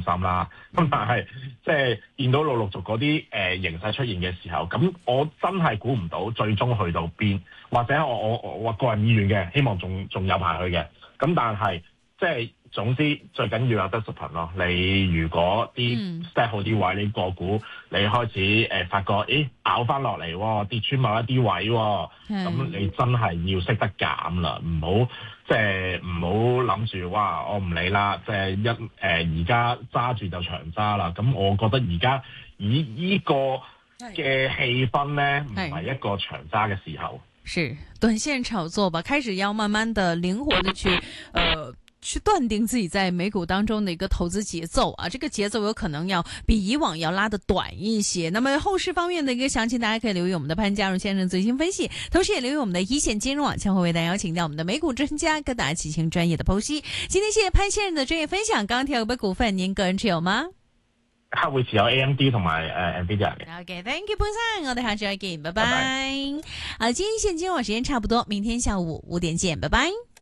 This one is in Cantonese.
心啦。咁但係即係見到陸續嗰啲形勢出現嘅時候，咁我真係估唔到最終去到邊，或者我個人意願嘅，希望仲有排去嘅。咁但係即係總之最緊要有 discipline 咯。你如果啲 set 好啲位，你個股你開始發覺，咬翻落嚟，跌穿某一啲位，咁你真係要識得減啦，唔好諗住哇，我唔理啦，即係而家揸住就長揸啦。咁我覺得而家以呢個嘅氣氛咧，唔係一個長揸嘅時候。 是短線炒作吧，開始要慢慢的靈活的去斷定自己在美股當中的一個投資節奏啊，這個節奏有可能要比以往要拉得短一些。那麼後市方面的一個詳情，大家可以留意我們的潘家榮先生最新分析，同時也留意我們的一線金融網將會為大家邀請到我們的美股專家，跟大家進行專業的剖析。今天謝謝潘先生的專業分享。剛剛提到嘅股份，您個人持有嗎？ 客會持有 AMD 同埋NVIDIA 嘅。 OK，Thank you，潘生，我哋下次再見，拜拜。好，今天一線金融網時間差不多，明天下午5點見，拜拜。